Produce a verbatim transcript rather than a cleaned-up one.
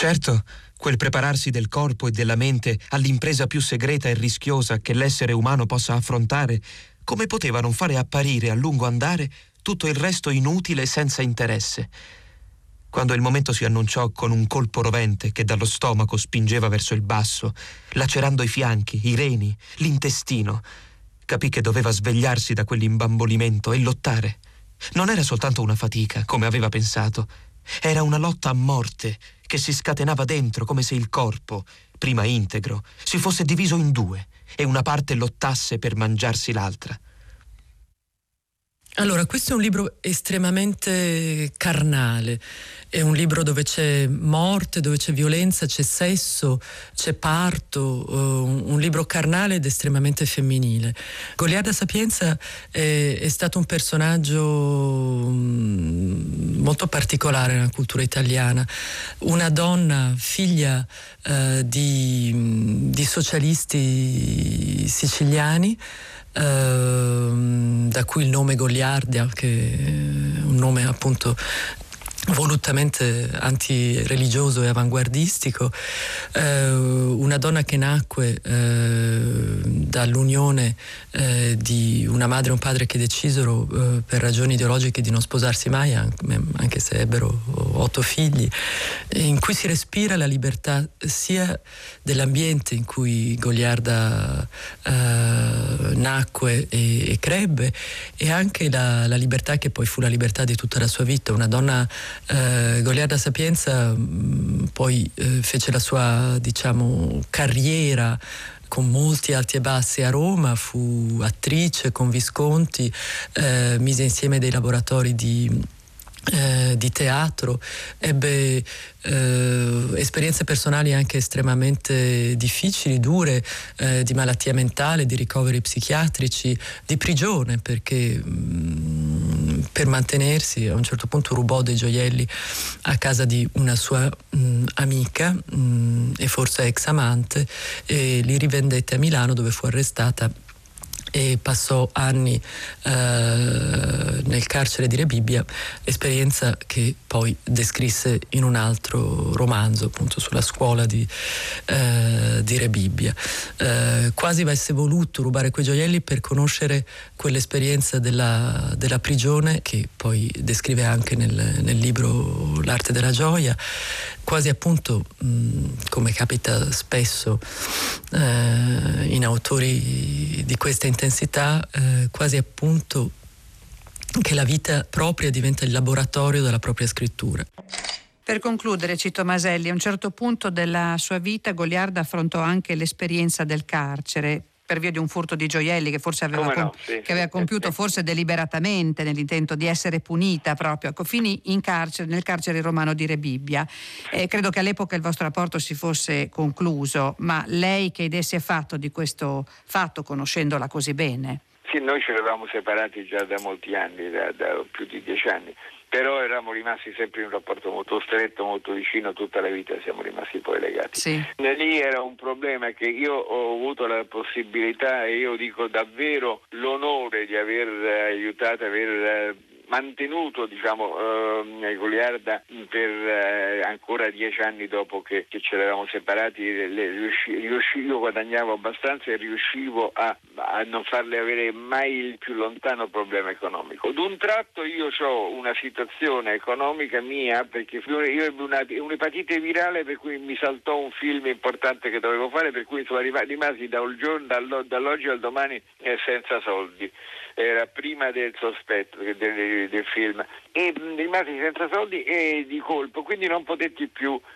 Certo, quel prepararsi del corpo e della mente all'impresa più segreta e rischiosa che l'essere umano possa affrontare, come poteva non fare apparire a lungo andare tutto il resto inutile e senza interesse? Quando il momento si annunciò con un colpo rovente che dallo stomaco spingeva verso il basso, lacerando i fianchi, i reni, l'intestino, capì che doveva svegliarsi da quell'imbambolimento e lottare. Non era soltanto una fatica, come aveva pensato, era una lotta a morte che si scatenava dentro come se il corpo, prima integro, si fosse diviso in due e una parte lottasse per mangiarsi l'altra. Allora, questo è un libro estremamente carnale, è un libro dove c'è morte, dove c'è violenza, c'è sesso, c'è parto, uh, un libro carnale ed estremamente femminile. Goliarda Sapienza è, è stato un personaggio um, molto particolare nella cultura italiana, una donna figlia uh, di, di socialisti siciliani, Uh, da cui il nome Goliardia, che è un nome appunto volutamente antireligioso e avanguardistico, eh, una donna che nacque eh, dall'unione eh, di una madre e un padre che decisero eh, per ragioni ideologiche di non sposarsi mai, anche se ebbero otto figli, in cui si respira la libertà sia dell'ambiente in cui Goliarda eh, nacque e, e crebbe, e anche la, la libertà che poi fu la libertà di tutta la sua vita. Una donna Uh, Goliarda Sapienza mh, poi uh, fece la sua, diciamo, carriera con molti alti e bassi a Roma, fu attrice con Visconti, uh, mise insieme dei laboratori di Eh, di teatro, ebbe eh, esperienze personali anche estremamente difficili, dure, eh, di malattia mentale, di ricoveri psichiatrici, di prigione, perché mh, per mantenersi a un certo punto rubò dei gioielli a casa di una sua mh, amica mh, e forse ex amante, e li rivendette a Milano, dove fu arrestata e passò anni eh, nel carcere di Rebibbia, esperienza che poi descrisse in un altro romanzo, appunto sulla scuola di, eh, di Rebibbia. Eh, quasi avesse voluto rubare quei gioielli per conoscere quell'esperienza della, della prigione, che poi descrive anche nel, nel libro L'arte della gioia, quasi appunto, mh, come capita spesso eh, in autori di questa intensità, eh, quasi appunto che la vita propria diventa il laboratorio della propria scrittura. Per concludere, cito Maselli, a un certo punto della sua vita Goliarda affrontò anche l'esperienza del carcere per via di un furto di gioielli che forse aveva, no, com- sì, che aveva sì, compiuto sì. forse deliberatamente nell'intento di essere punita proprio. Ecco, finì in carcere, nel carcere romano di Rebibbia. Eh, credo che all'epoca il vostro rapporto si fosse concluso, ma lei che idee si è fatto di questo fatto, conoscendola così bene? Sì, noi ci eravamo separati già da molti anni, da, da più di dieci anni, però eravamo rimasti sempre in un rapporto molto stretto, molto vicino, tutta la vita siamo rimasti poi legati. Sì. Lì era un problema che io ho avuto la possibilità, e io dico davvero l'onore di aver aiutato, aver mantenuto, diciamo, eh, Goliarda per eh, ancora dieci anni dopo che, che ce l'eravamo separati. Le, riusci, riusci, io guadagnavo abbastanza e riuscivo a, a non farle avere mai il più lontano problema economico. D'un tratto io ho una situazione economica mia, perché io ebbi una, un'epatite virale per cui mi saltò un film importante che dovevo fare, per cui rimasi da un giorno, dall'oggi al domani eh, senza soldi. Era prima del sospetto del, del film, e rimasi senza soldi e di colpo, quindi non potetti più